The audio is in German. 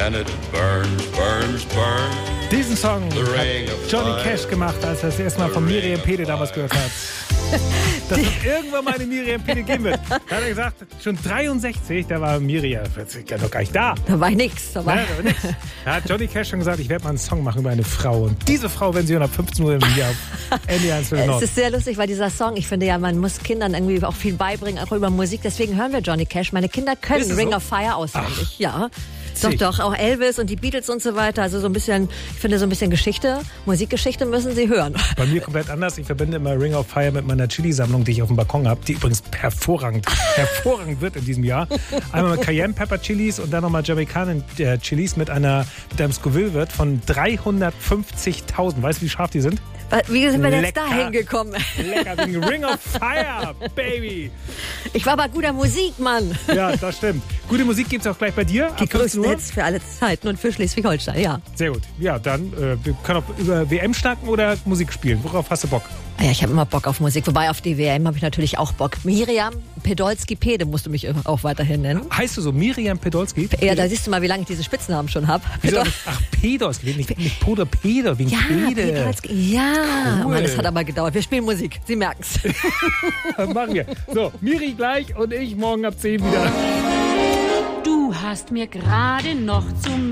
and it burns, burns, burns. Diesen Song hat Johnny Cash gemacht, als er das erste Mal von Miriam Pede damals gehört hat. Dass es irgendwann mal eine Miriam Pede geben wird. Da hat er gesagt, schon 63, da war Miriam ja noch gar nicht da. Da war nichts. Da war nix. Da hat Johnny Cash schon gesagt, ich werde mal einen Song machen über eine Frau. Und diese Frau, wenn sie ab 15 Uhr im Jahr auf NDR1 für den Nord. Es ist sehr lustig, weil dieser Song, ich finde ja, man muss Kindern irgendwie auch viel beibringen, auch über Musik. Deswegen hören wir Johnny Cash. Meine Kinder können Ring of Fire auswendig. Ach. Ja. Doch, auch Elvis und die Beatles und so weiter. Also so ein bisschen, ich finde so ein bisschen Geschichte, Musikgeschichte müssen sie hören. Bei mir komplett anders. Ich verbinde immer Ring of Fire mit meiner Chili-Sammlung, die ich auf dem Balkon habe, die übrigens hervorragend wird in diesem Jahr. Einmal mit Cayenne Pepper Chilis und dann nochmal Jamaican Chilis mit einem Scoville-Wert von 350.000. Weißt du, wie scharf die sind? Wie sind wir jetzt da hingekommen? Lecker, wegen Ring of Fire, Baby. Ich war aber guter Musikmann. Ja, das stimmt. Gute Musik gibt es auch gleich bei dir. Die größten Hits für alle Zeiten und für Schleswig-Holstein, ja. Sehr gut. Ja, dann wir können auch über WM schnacken oder Musik spielen. Worauf hast du Bock? Ja, ich habe immer Bock auf Musik. Wobei auf die WM habe ich natürlich auch Bock. Miriam Pedolski-Pede musst du mich auch weiterhin nennen. Heißt du so Miriam Pedolski? Ja, da siehst du mal, wie lange ich diese Spitznamen schon habe. Ach, Pedolski, nicht Poder Peder, wegen Pede. Pedolski. Ja, cool. Mann, das hat aber gedauert. Wir spielen Musik, Sie merken's. Machen wir. So, Miri gleich und ich morgen ab 10 wieder. Du hast mir gerade noch zum